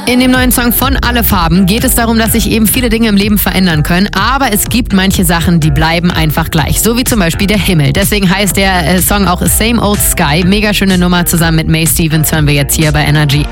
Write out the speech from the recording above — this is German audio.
In dem neuen Song von Alle Farben geht es darum, dass sich eben viele Dinge im Leben verändern können, aber es gibt manche Sachen, die bleiben einfach gleich, so wie zum Beispiel der Himmel. Deswegen heißt der Song auch Same Old Sky. Mega schöne Nummer, zusammen mit May Stevens hören wir jetzt hier bei Energy.